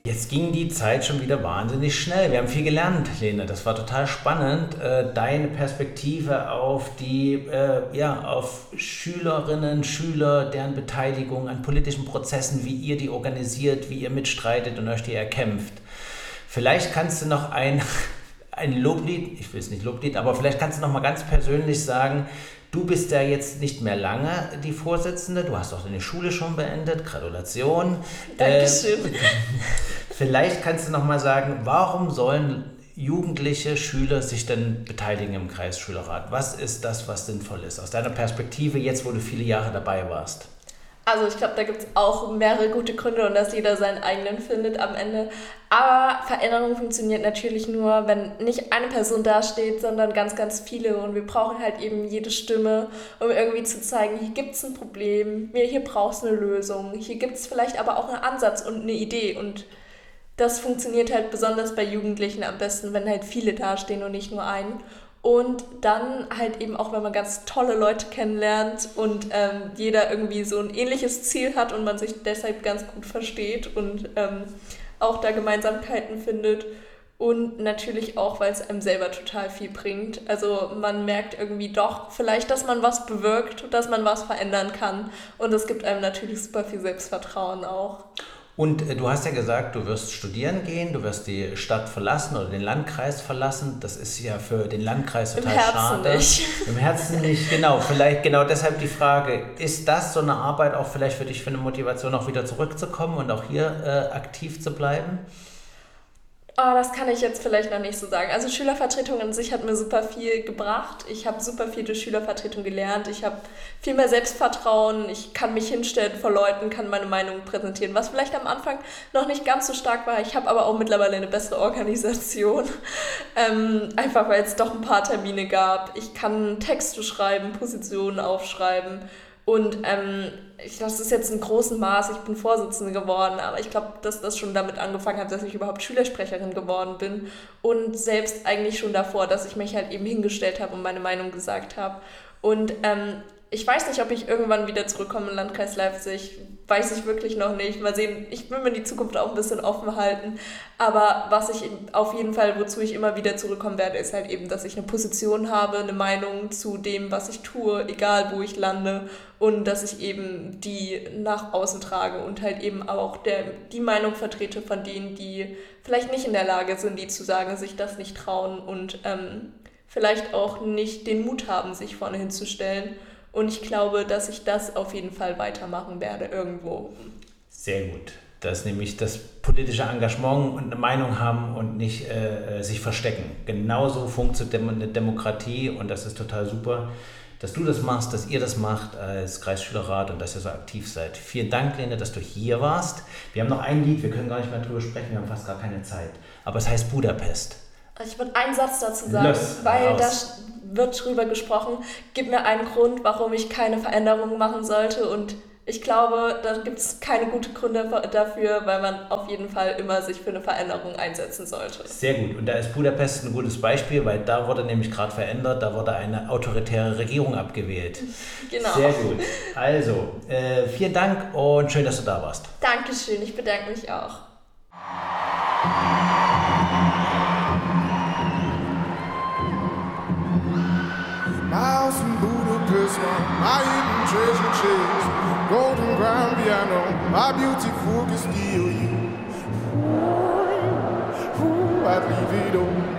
Jetzt ging die Zeit schon wieder wahnsinnig schnell. Wir haben viel gelernt, Lene. Das war total spannend. Deine Perspektive auf auf Schülerinnen, Schüler, deren Beteiligung an politischen Prozessen, wie ihr die organisiert, wie ihr mitstreitet und euch die erkämpft. Vielleicht kannst du noch ein Loblied, ich will es nicht Loblied, aber vielleicht kannst du noch mal ganz persönlich sagen, du bist ja jetzt nicht mehr lange die Vorsitzende, du hast auch deine Schule schon beendet, Gratulation. Dankeschön. Vielleicht kannst du noch mal sagen, warum sollen Jugendliche, Schüler sich denn beteiligen im Kreisschülerrat? Was ist das, was sinnvoll ist, aus deiner Perspektive jetzt, wo du viele Jahre dabei warst? Also ich glaube, da gibt es auch mehrere gute Gründe und dass jeder seinen eigenen findet am Ende. Aber Veränderung funktioniert natürlich nur, wenn nicht eine Person dasteht, sondern ganz, ganz viele. Und wir brauchen halt eben jede Stimme, um irgendwie zu zeigen, hier gibt es ein Problem, hier brauchst du eine Lösung, hier gibt es vielleicht aber auch einen Ansatz und eine Idee. Und das funktioniert halt besonders bei Jugendlichen am besten, wenn halt viele dastehen und nicht nur einen. Und dann halt eben auch, wenn man ganz tolle Leute kennenlernt und jeder irgendwie so ein ähnliches Ziel hat und man sich deshalb ganz gut versteht und auch da Gemeinsamkeiten findet. Und natürlich auch, weil es einem selber total viel bringt. Also man merkt irgendwie doch vielleicht, dass man was bewirkt, dass man was verändern kann. Und das gibt einem natürlich super viel Selbstvertrauen auch. Und du hast ja gesagt, du wirst studieren gehen, du wirst die Stadt verlassen oder den Landkreis verlassen. Das ist ja für den Landkreis total schade. Im Herzen nicht. Im Herzen nicht, genau. Vielleicht genau deshalb die Frage, ist das so eine Arbeit auch vielleicht für dich für eine Motivation, auch wieder zurückzukommen und auch hier aktiv zu bleiben? Oh, das kann ich jetzt vielleicht noch nicht so sagen. Also Schülervertretung an sich hat mir super viel gebracht. Ich habe super viel durch Schülervertretung gelernt. Ich habe viel mehr Selbstvertrauen. Ich kann mich hinstellen vor Leuten, kann meine Meinung präsentieren, was vielleicht am Anfang noch nicht ganz so stark war. Ich habe aber auch mittlerweile eine bessere Organisation. Einfach weil es doch ein paar Termine gab. Ich kann Texte schreiben, Positionen aufschreiben. Und das ist jetzt in großem Maß, ich bin Vorsitzende geworden, aber ich glaube, dass das schon damit angefangen hat, dass ich überhaupt Schülersprecherin geworden bin und selbst eigentlich schon davor, dass ich mich halt eben hingestellt habe und meine Meinung gesagt habe. Und ich weiß nicht, ob ich irgendwann wieder zurückkomme im Landkreis Leipzig, weiß ich wirklich noch nicht. Mal sehen, ich will mir die Zukunft auch ein bisschen offen halten, aber was ich auf jeden Fall, wozu ich immer wieder zurückkommen werde, ist halt eben, dass ich eine Position habe, eine Meinung zu dem, was ich tue, egal wo ich lande und dass ich eben die nach außen trage und halt eben auch die Meinung vertrete von denen, die vielleicht nicht in der Lage sind, die zu sagen, sich das nicht trauen und vielleicht auch nicht den Mut haben, sich vorne hinzustellen. Und ich glaube, dass ich das auf jeden Fall weitermachen werde irgendwo. Sehr gut. Das ist nämlich das politische Engagement und eine Meinung haben und nicht sich verstecken. Genauso funktioniert eine Demokratie und das ist total super, dass du das machst, dass ihr das macht als Kreisschülerrat und dass ihr so aktiv seid. Vielen Dank, Lene, dass du hier warst. Wir haben noch ein Lied, wir können gar nicht mehr drüber sprechen, wir haben fast gar keine Zeit. Aber es heißt Budapest. Ich würde einen Satz dazu sagen, weil da wird drüber gesprochen, gib mir einen Grund, warum ich keine Veränderungen machen sollte und ich glaube, da gibt es keine guten Gründe dafür, weil man auf jeden Fall immer sich für eine Veränderung einsetzen sollte. Sehr gut. Und da ist Budapest ein gutes Beispiel, weil da wurde nämlich gerade verändert, da wurde eine autoritäre Regierung abgewählt. Genau. Sehr gut. Also, vielen Dank und schön, dass du da warst. Dankeschön, ich bedanke mich auch. Miles from Budapest, my hidden treasure chest, golden grand piano, my beautiful Castillo. Ooh, I'd leave it all.